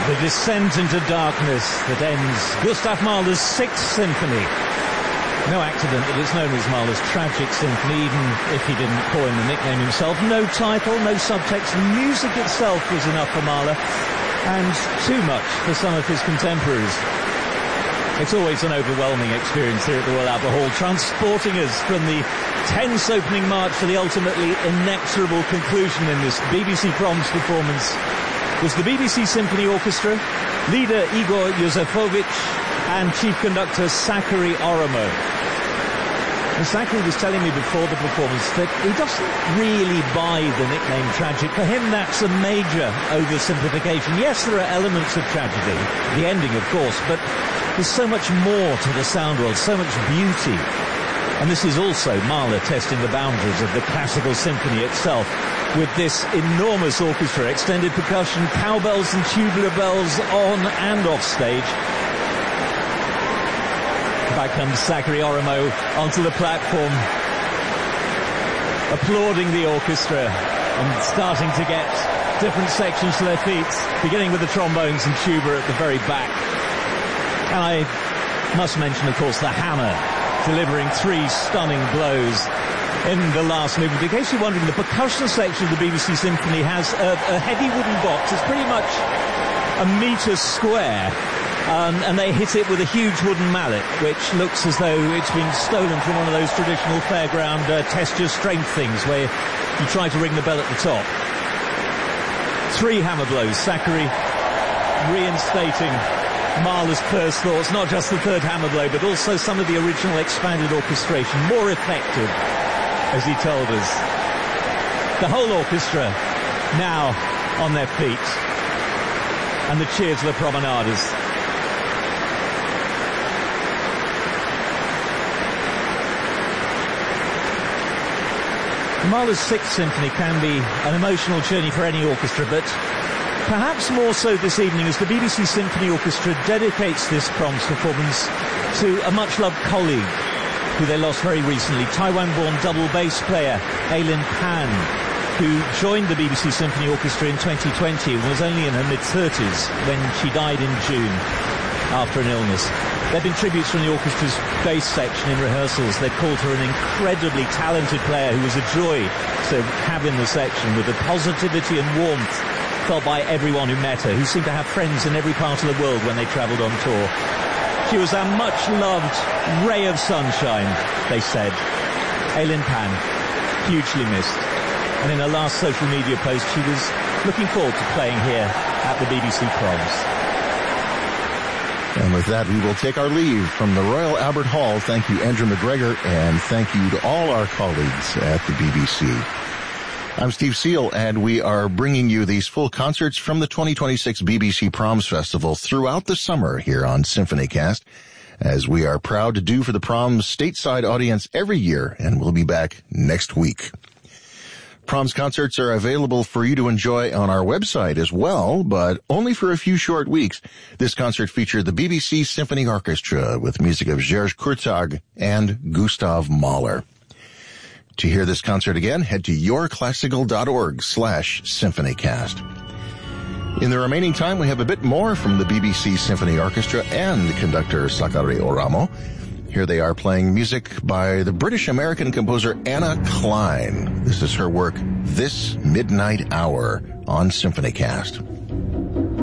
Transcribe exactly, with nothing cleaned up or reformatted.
The descent into darkness that ends Gustav Mahler's Sixth Symphony. No accident that it's known as Mahler's Tragic Symphony, even if he didn't coin the nickname himself. No title, no subtext. The music itself was enough for Mahler, and too much for some of his contemporaries. It's always an overwhelming experience here at the Royal Albert Hall, transporting us from the tense opening march to the ultimately inexorable conclusion in this B B C Proms performance. Was the B B C Symphony Orchestra, leader Igor Yosefovich, and chief conductor Sakari Oromo. And Sakari was telling me before the performance that he doesn't really buy the nickname tragic. For him, that's a major oversimplification. Yes, there are elements of tragedy, the ending, of course, but there's so much more to the sound world, so much beauty. And this is also Mahler testing the boundaries of the classical symphony itself, with this enormous orchestra, extended percussion, cowbells and tubular bells on and off stage. Back comes Sakari Oromo onto the platform, applauding the orchestra and starting to get different sections to their feet, beginning with the trombones and tuba at the very back. And I must mention, of course, the hammer, delivering three stunning blows in the last movement. In case you're wondering, the percussion section of the B B C Symphony has a, a heavy wooden box. It's pretty much a metre square, um, and they hit it with a huge wooden mallet, which looks as though it's been stolen from one of those traditional fairground uh, test your strength things where you try to ring the bell at the top. Three hammer blows. Sakari reinstating Mahler's first thoughts, not just the third hammer blow, but also some of the original expanded orchestration, more effective, as he told us. The whole orchestra now on their feet, and the cheers of the promenaders. Mahler's Sixth Symphony can be an emotional journey for any orchestra, but perhaps more so this evening as the B B C Symphony Orchestra dedicates this Proms performance to a much-loved colleague who they lost very recently, Taiwan-born double bass player Aylin Pan, who joined the B B C Symphony Orchestra in twenty twenty and was only in her mid-thirties when she died in June after an illness. There have been tributes from the orchestra's bass section in rehearsals. They've called her an incredibly talented player who was a joy to have in the section, with the positivity and warmth felt by everyone who met her, who seemed to have friends in every part of the world when they travelled on tour. She was a much-loved ray of sunshine, they said. Aylin Pan, hugely missed. And in her last social media post, she was looking forward to playing here at the B B C Proms. And with that, we will take our leave from the Royal Albert Hall. Thank you, Andrew McGregor, and thank you to all our colleagues at the B B C. I'm Steve Seal, and we are bringing you these full concerts from the twenty twenty-six B B C Proms Festival throughout the summer here on SymphonyCast, as we are proud to do for the Proms stateside audience every year, and we'll be back next week. Proms concerts are available for you to enjoy on our website as well, but only for a few short weeks. This concert featured the B B C Symphony Orchestra with music of Serge Kurtag and Gustav Mahler. To hear this concert again, head to yourclassical.org slash symphonycast. In the remaining time, we have a bit more from the B B C Symphony Orchestra and conductor Sakari Oromo. Here they are playing music by the British-American composer Anna Klein. This is her work, This Midnight Hour, on SymphonyCast.